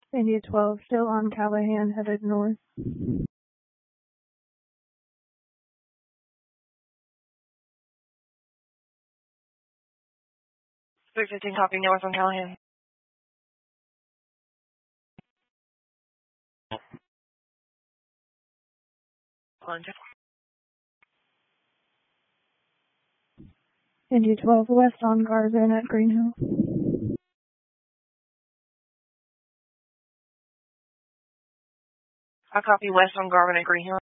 India 12, still on Callahan, headed north. 315, copy, north on Callahan. India 12, west on Garvin at Green Hill. I copy west on Garvin at Green Hill.